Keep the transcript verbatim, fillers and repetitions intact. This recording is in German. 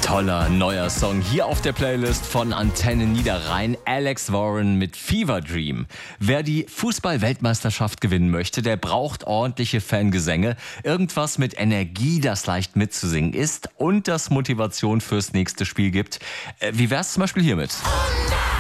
Toller neuer Song hier auf der Playlist von Antenne Niederrhein. Alex Warren mit Fever Dream. Wer die Fußball-Weltmeisterschaft gewinnen möchte, der braucht ordentliche Fangesänge. Irgendwas mit Energie, das leicht mitzusingen ist und das Motivation fürs nächste Spiel gibt. Äh, wie wär's zum Beispiel hiermit?